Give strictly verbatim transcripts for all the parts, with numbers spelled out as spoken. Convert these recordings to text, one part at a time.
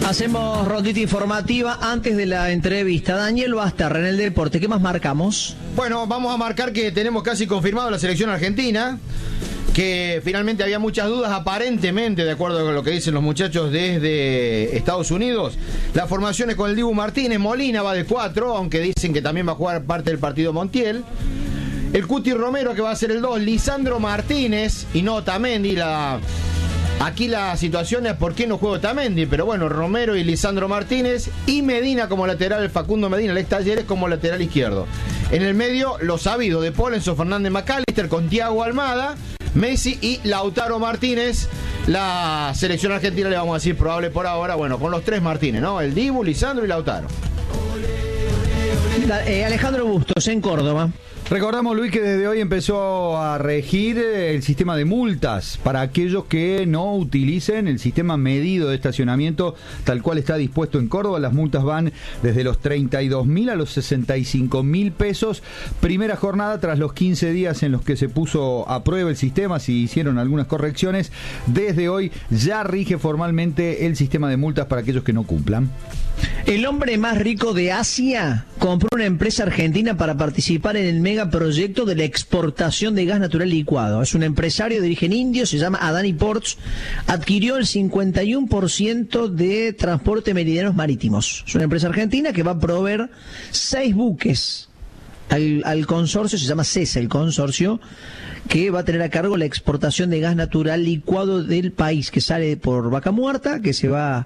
Hacemos rondita informativa antes de la entrevista. Daniel Bastarra en el deporte. ¿Qué más marcamos? Bueno, vamos a marcar que tenemos casi confirmado la selección argentina, que finalmente había muchas dudas, aparentemente, de acuerdo con lo que dicen los muchachos desde Estados Unidos. Las formaciones con el Dibu Martínez, Molina va de cuatro, aunque dicen que también va a jugar parte del partido Montiel. El Cuti Romero, que va a ser el dos, Lisandro Martínez y no Otamendi. La... Aquí la situación es por qué no juega Otamendi, pero bueno, Romero y Lisandro Martínez, y Medina como lateral, Facundo Medina, el ex Talleres, como lateral izquierdo. En el medio, lo sabido de Paul, Enzo Fernández McAllister, con Thiago Almada, Messi y Lautaro Martínez. La selección argentina, le vamos a decir probable por ahora, bueno, con los tres Martínez, ¿no? El Dibu, Lisandro y Lautaro. Eh, Alejandro Bustos, en Córdoba. Recordamos, Luis, que desde hoy empezó a regir el sistema de multas para aquellos que no utilicen el sistema medido de estacionamiento tal cual está dispuesto en Córdoba. Las multas van desde los treinta y dos mil a los sesenta y cinco mil pesos. Primera jornada tras los quince días en los que se puso a prueba el sistema, si hicieron algunas correcciones. Desde hoy ya rige formalmente el sistema de multas para aquellos que no cumplan. El hombre más rico de Asia compró una empresa argentina para participar en el megaproyecto de la exportación de gas natural licuado. Es un empresario de origen indio, se llama Adani Ports. Adquirió el cincuenta y uno por ciento de Transporte Meridianos Marítimos. Es una empresa argentina que va a proveer seis buques al, al consorcio, se llama CESA, el consorcio, que va a tener a cargo la exportación de gas natural licuado del país, que sale por Vaca Muerta, que se va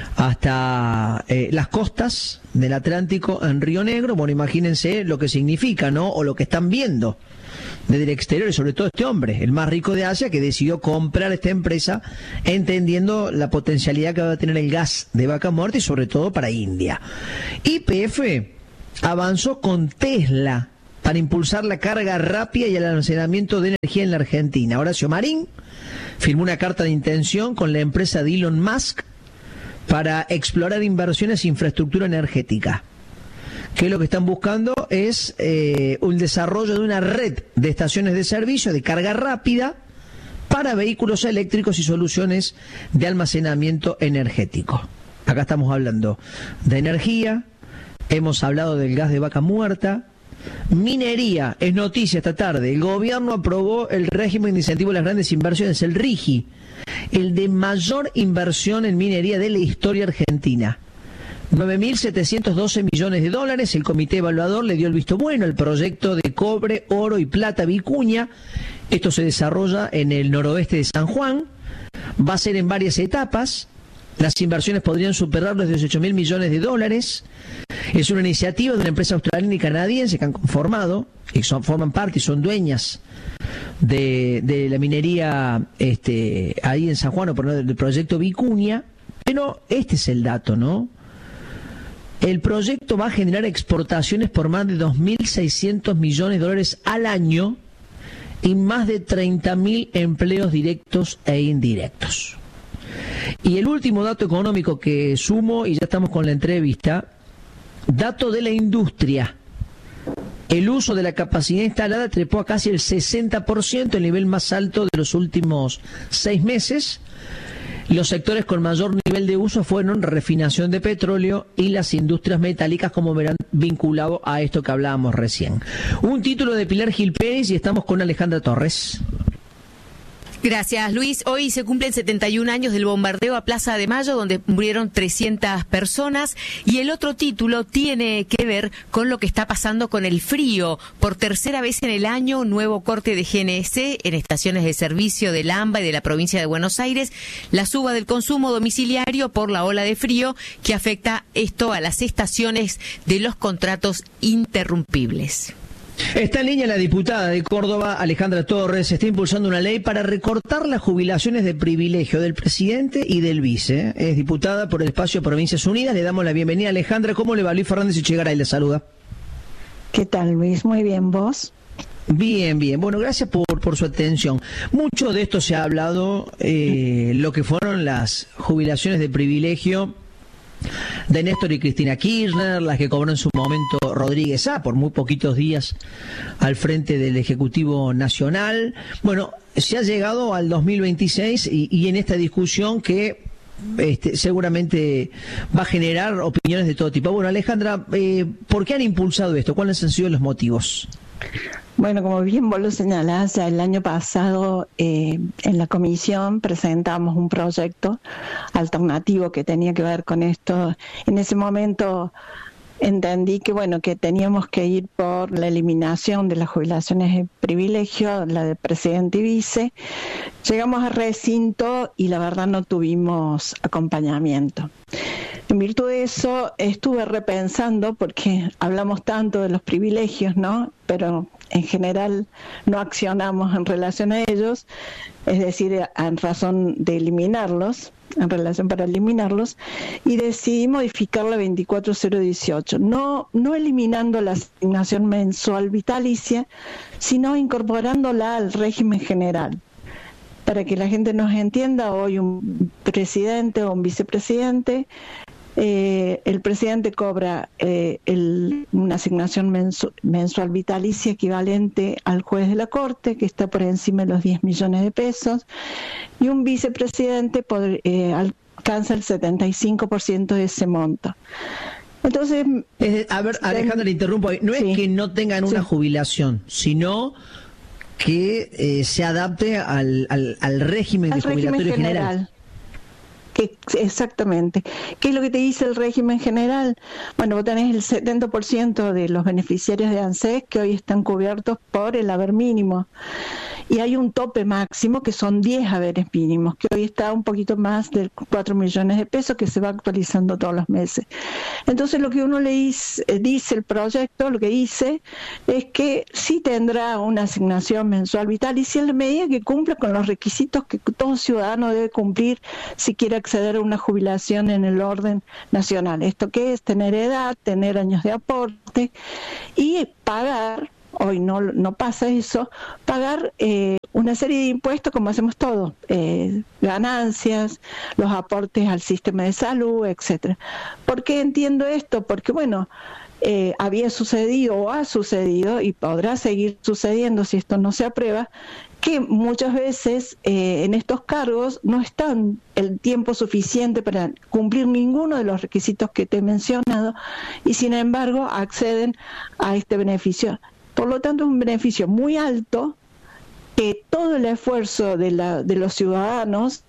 hasta eh, las costas del Atlántico en Río Negro. Bueno, imagínense lo que significa, ¿no? O lo que están viendo desde el exterior, y sobre todo este hombre, el más rico de Asia, que decidió comprar esta empresa, entendiendo la potencialidad que va a tener el gas de Vaca Muerta y sobre todo para India. Y P F avanzó con Tesla para impulsar la carga rápida y el almacenamiento de energía en la Argentina. Horacio Marín firmó una carta de intención con la empresa de Elon Musk para explorar inversiones en infraestructura energética. Que lo que están buscando es eh, un desarrollo de una red de estaciones de servicio de carga rápida para vehículos eléctricos y soluciones de almacenamiento energético. Acá estamos hablando de energía, hemos hablado del gas de Vaca Muerta. Minería, es noticia esta tarde. El gobierno aprobó el régimen de incentivo a las grandes inversiones, el RIGI, el de mayor inversión en minería de la historia argentina. nueve mil setecientos doce millones de dólares. El comité evaluador le dio el visto bueno al proyecto de cobre, oro y plata Vicuña. Esto se desarrolla en el noroeste de San Juan. Va a ser en varias etapas. Las inversiones podrían superar los dieciocho mil millones de dólares. Es una iniciativa de una empresa australiana y canadiense que han conformado, y son, forman parte y son dueñas de, de la minería este, ahí en San Juan, o por no, del proyecto Vicuña. Pero este es el dato, ¿no? El proyecto va a generar exportaciones por más de dos mil seiscientos millones de dólares al año y más de treinta mil empleos directos e indirectos. Y el último dato económico que sumo, y ya estamos con la entrevista, dato de la industria. El uso de la capacidad instalada trepó a casi el sesenta por ciento, el nivel más alto de los últimos seis meses. Los sectores con mayor nivel de uso fueron refinación de petróleo y las industrias metálicas, como verán, vinculado a esto que hablábamos recién. Un título de Pilar Gil Pérez y estamos con Alejandra Torres. Gracias, Luis. Hoy se cumplen setenta y un años del bombardeo a Plaza de Mayo, donde murieron trescientas personas. Y el otro título tiene que ver con lo que está pasando con el frío. Por tercera vez en el año, nuevo corte de G N S en estaciones de servicio del AMBA y de la provincia de Buenos Aires. La suba del consumo domiciliario por la ola de frío que afecta esto a las estaciones de los contratos interrumpibles. Está en línea la diputada de Córdoba, Alejandra Torres. Está impulsando una ley para recortar las jubilaciones de privilegio del presidente y del vice. Es diputada por el espacio Provincias Unidas. Le damos la bienvenida. Alejandra, ¿cómo le va? Luis Fernández Echegaray le saluda. ¿Qué tal, Luis? Muy bien, ¿vos? Bien, bien. Bueno, gracias por, por su atención. Mucho de esto se ha hablado, eh, lo que fueron las jubilaciones de privilegio de Néstor y Cristina Kirchner, las que cobró en su momento Rodríguez A, por muy poquitos días al frente del Ejecutivo Nacional. Bueno, se ha llegado al dos mil veintiséis y, y en esta discusión que este, seguramente va a generar opiniones de todo tipo. Bueno, Alejandra, eh, ¿por qué han impulsado esto? ¿Cuáles han sido los motivos? Bueno, como bien vos lo señalás, ya el año pasado eh, en la comisión presentamos un proyecto alternativo que tenía que ver con esto. En ese momento entendí que bueno que teníamos que ir por la eliminación de las jubilaciones de privilegio, la de presidente y vice. Llegamos al recinto y la verdad no tuvimos acompañamiento. En virtud de eso estuve repensando, porque hablamos tanto de los privilegios, ¿no? Pero en general no accionamos en relación a ellos, es decir, en razón de eliminarlos, en relación para eliminarlos, y decidí modificar la veinticuatro cero dieciocho, no, no eliminando la asignación mensual vitalicia, sino incorporándola al régimen general. Para que la gente nos entienda, hoy un presidente o un vicepresidente, eh, el presidente cobra eh, el, una asignación mensu, mensual vitalicia equivalente al juez de la Corte, que está por encima de los diez millones de pesos, y un vicepresidente poder, eh, alcanza el setenta y cinco por ciento de ese monto. Entonces, es, a ver, Alejandra, le interrumpo ahí. No sí. es que no tengan una sí. jubilación, sino que eh, se adapte al, al, al régimen al de jubilatorio régimen general. general. Que, exactamente. ¿Qué es lo que te dice el régimen general? Bueno, vos tenés el setenta por ciento de los beneficiarios de ANSES que hoy están cubiertos por el haber mínimo. Y hay un tope máximo que son diez haberes mínimos, que hoy está un poquito más de cuatro millones de pesos, que se va actualizando todos los meses. Entonces lo que uno le dice, dice el proyecto, lo que dice es que sí tendrá una asignación mensual vitalicia en la medida que cumpla con los requisitos que todo ciudadano debe cumplir si quiere acceder a una jubilación en el orden nacional. Esto que es tener edad, tener años de aporte y pagar. Hoy no, no pasa eso, pagar eh, una serie de impuestos como hacemos todos, eh, ganancias, los aportes al sistema de salud, etcétera. ¿Por qué entiendo esto? Porque, bueno, eh, había sucedido o ha sucedido y podrá seguir sucediendo si esto no se aprueba, que muchas veces eh, en estos cargos no están el tiempo suficiente para cumplir ninguno de los requisitos que te he mencionado y sin embargo acceden a este beneficio. Por lo tanto, es un beneficio muy alto que todo el esfuerzo de, la, de los ciudadanos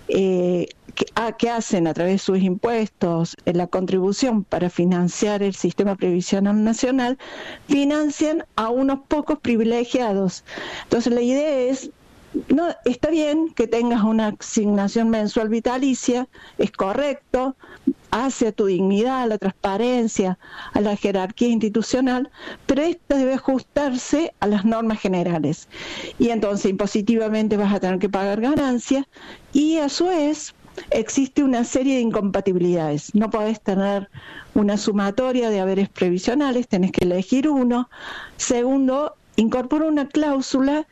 eh, que, a, que hacen a través de sus impuestos, en la contribución para financiar el sistema previsional nacional, financian a unos pocos privilegiados. Entonces, la idea es, no, está bien que tengas una asignación mensual vitalicia, es correcto, hace a tu dignidad, a la transparencia, a la jerarquía institucional, pero esta debe ajustarse a las normas generales. Y entonces impositivamente vas a tener que pagar ganancias y a su vez existe una serie de incompatibilidades. No podés tener una sumatoria de haberes previsionales, tenés que elegir uno. Segundo, incorpora una cláusula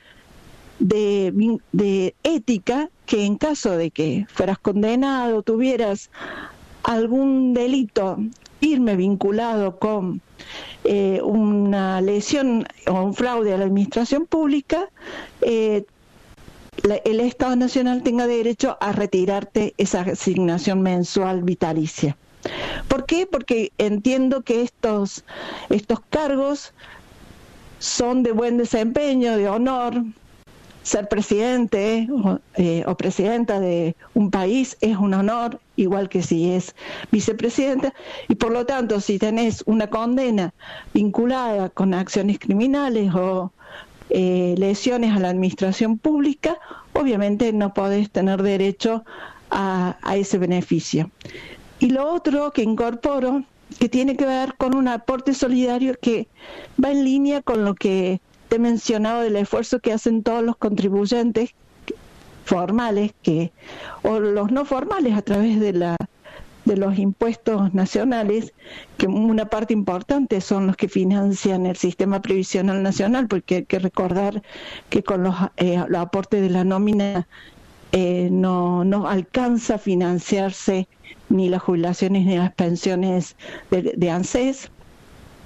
de, de ética que en caso de que fueras condenado, tuvieras algún delito firme vinculado con eh, una lesión o un fraude a la administración pública, eh, la, el Estado Nacional tenga derecho a retirarte esa asignación mensual vitalicia. ¿Por qué? Porque entiendo que estos, estos cargos son de buen desempeño, de honor. Ser presidente o, eh, o presidenta de un país es un honor, igual que si es vicepresidenta, y por lo tanto, si tenés una condena vinculada con acciones criminales o eh, lesiones a la administración pública, obviamente no podés tener derecho a, a ese beneficio. Y lo otro que incorporo, que tiene que ver con un aporte solidario que va en línea con lo que te he mencionado del esfuerzo que hacen todos los contribuyentes formales que o los no formales a través de la de los impuestos nacionales, que una parte importante son los que financian el sistema previsional nacional, porque hay que recordar que con los, eh, los aportes de la nómina eh, no, no alcanza a financiarse ni las jubilaciones ni las pensiones de, de ANSES.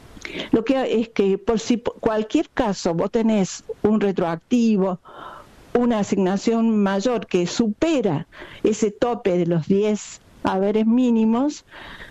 Lo que es que por si cualquier caso vos tenés un retroactivo una asignación mayor que supera ese tope de los diez haberes mínimos,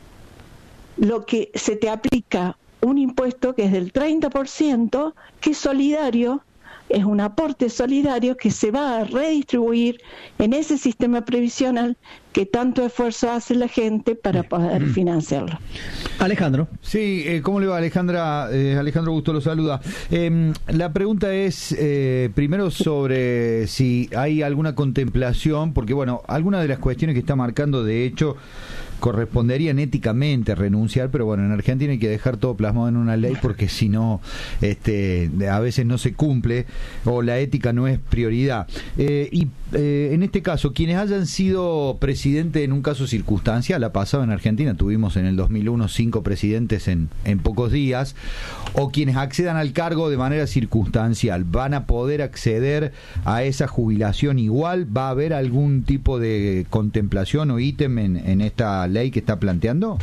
lo que se te aplica un impuesto que es del treinta por ciento, que es solidario, es un aporte solidario que se va a redistribuir en ese sistema previsional que tanto esfuerzo hace la gente para poder financiarlo. Alejandro. Sí, eh, ¿cómo le va, Alejandra? Eh, Alejandro Gusto lo saluda. Eh, la pregunta es, eh, primero, sobre si hay alguna contemplación, porque, bueno, algunas de las cuestiones que está marcando, de hecho, corresponderían éticamente renunciar, pero bueno, en Argentina hay que dejar todo plasmado en una ley porque si no, este, a veces no se cumple o la ética no es prioridad. Eh, y eh, en este caso, quienes hayan sido presidente en un caso circunstancial, ha pasado en Argentina, tuvimos en el dos mil uno cinco presidentes en, en pocos días, o quienes accedan al cargo de manera circunstancial, ¿van a poder acceder a esa jubilación igual? ¿Va a haber algún tipo de contemplación o ítem en, en esta ley que está planteando?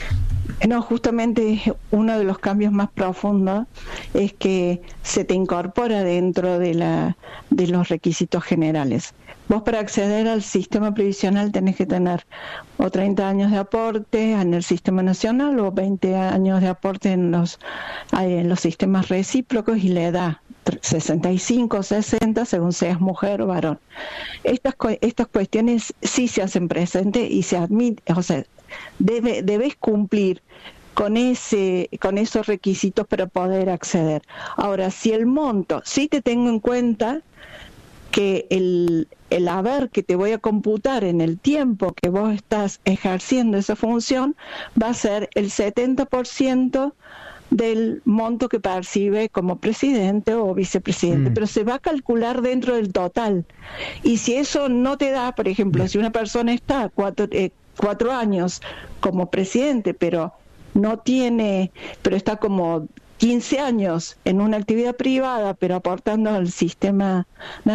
No, justamente uno de los cambios más profundos es que se te incorpora dentro de la de los requisitos generales. Vos, para acceder al sistema previsional, tenés que tener o treinta años de aporte en el sistema nacional o veinte años de aporte en los en los sistemas recíprocos, y la edad sesenta y cinco o sesenta según seas mujer o varón. Estas estas cuestiones sí se hacen presentes y se admiten, o sea, debe debes cumplir con ese con esos requisitos para poder acceder. Ahora, si el monto, sí te tengo en cuenta que el, el haber que te voy a computar en el tiempo que vos estás ejerciendo esa función va a ser el setenta por ciento del monto que percibe como presidente o vicepresidente, mm. pero se va a calcular dentro del total. Y si eso no te da, por ejemplo, si una persona está cuatro, eh, cuatro años como presidente, pero no tiene, pero está como quince años en una actividad privada, pero aportando al sistema